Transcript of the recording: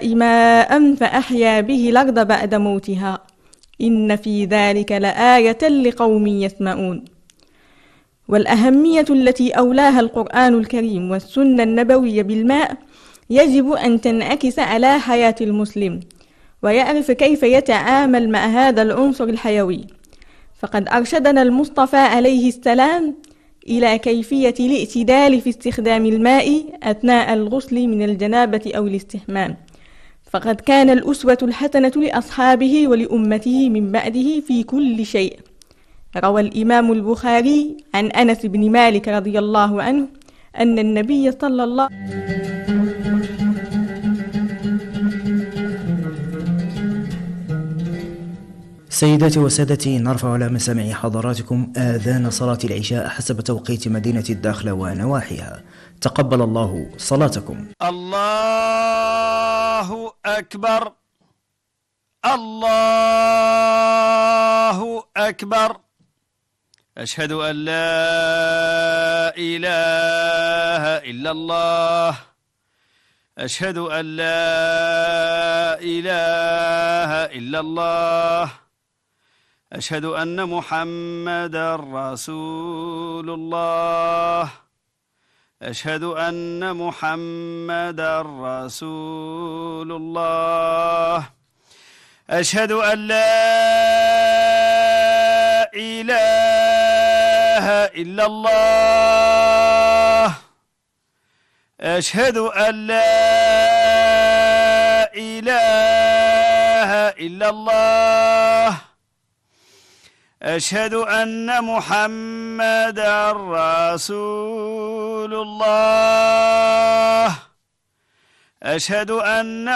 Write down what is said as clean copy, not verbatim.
السماء ماء فأحيا به الأرض بعد موتها إن في ذلك لآية لقوم يسمعون. والأهمية التي أولاها القرآن الكريم والسنة النبوية بالماء يجب أن تنعكس على حياة المسلم ويعرف كيف يتعامل مع هذا العنصر الحيوي. فقد أرشدنا المصطفى عليه السلام إلى كيفية الاعتدال في استخدام الماء أثناء الغسل من الجنابة أو الاستحمام، فقد كان الأسوة الحسنة لأصحابه ولأمته من بعده في كل شيء. روى الإمام البخاري عن أنس بن مالك رضي الله عنه أن النبي صلى الله عليه وسلم سيداتي وسادتي، نرفع على مسامع حضراتكم آذان صلاة العشاء حسب توقيت مدينة الداخلة ونواحيها. تقبل الله صلاتكم. الله أكبر، الله أكبر، أشهد أن لا إله إلا الله، أشهد أن لا إله إلا الله، أشهد أن محمدا رسول الله، أشهد أن محمدا رسول الله، أشهد أن لا إله إلا الله، أشهد أن لا إله إلا الله، أشهد أن محمدا رسول الله، أشهد أن